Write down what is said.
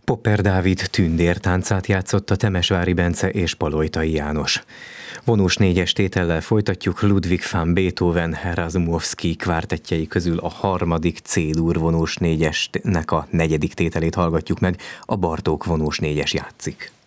Popper Dávid tündértáncát játszott a Temesvári Bence és Palojtai János. Vonós négyes tétellel folytatjuk. Ludwig van Beethoven Razumowski kvártettjei közül a harmadik C-dur vonós négyesnek a negyedik tételét hallgatjuk meg, a Bartók vonós négyes játszik.